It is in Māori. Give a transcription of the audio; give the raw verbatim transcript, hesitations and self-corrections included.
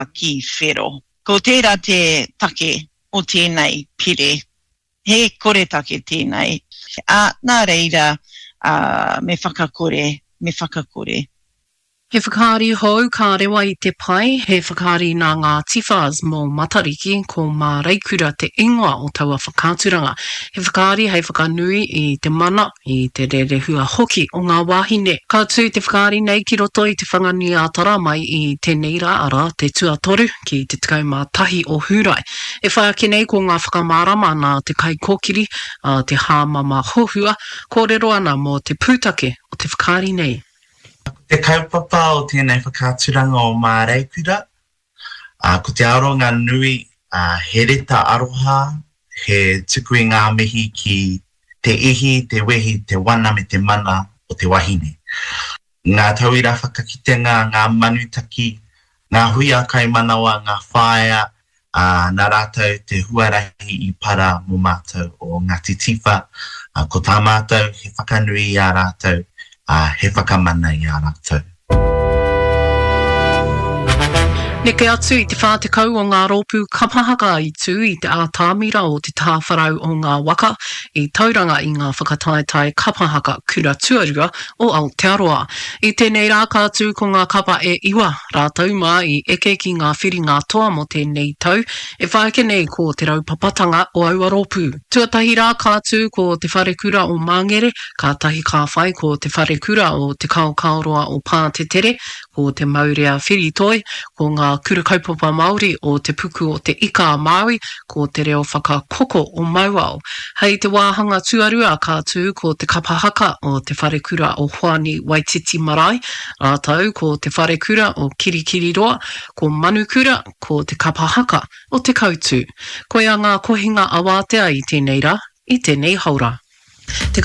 ki whero. Ko tērā te take o tēnei pire. He kore take tēnei. A nā reira uh, me whakakore, me whakakore. He whakaari hou ka rewa I te pai, he whakaari nā ngā tifas mō Matariki ko mā reikura te ingoa o taua whakāturanga. He whakaari hei whakanui I te mana I te rerehua hoki o ngā wāhine. Ka tū te whakaari nei ki roto I te whangani a tara mai I tēnei rā ara te tuatoru ki te tikau mā tahi o hurai. E whaake nei ko ngā whakamārama nā te kai kōkiri, uh, te hāmama hohua, kōrero ana mō te pūtake o te whakaari nei. Te kaupapa o tēnei whakāturanga o mā reikura, uh, ko te aronga nui, uh, he reta aroha, he tuku I ngā mihi ki te ihi, te wehi, te wana me te mana o te wahine. Ngā tauira whakakitenga, ngā manutaki, ngā hui a kai manawa, ngā whaea, uh, nā rātou te huarahi I para mō mātou o Ngāti Tiwha, uh, ko tā mātou he whakanui I a rātou, Uh, he whakamana I a rātou. Neke atu I te whātekau o ngā rōpū kapahaka I tū I te ātāmira o te tāwharau o ngā waka I tauranga I ngā whakataetai kapahaka kura tuarua o Aotearoa. I tēnei rā kātū ko ngā kapa e iwa rātau mā I eke ki ngā whiri ngā toa mo tēnei tau, e whaeke nei ko te raupapatanga o aua rōpū. Tuatahi rā kātū ko te wharekura o Māngere, ka tahi ka whai ko te wharekura o te kaukauroa o Pātetere, ko te Maurea Whiritoi, ko ngā kura kaupapa Māori o te puku o te Ika Māui, ko te reo whakakoko o Mauao. Hei te wāhanga tuarua kātū ko te kapahaka o te wharekura o Hoani Waititi Marae, rātau ko te wharekura o Kirikiriroa, ko Manukura ko te kapahaka o te kautū. Koia ngā kohinga awātea I tēnei rā, I tēnei haura. Te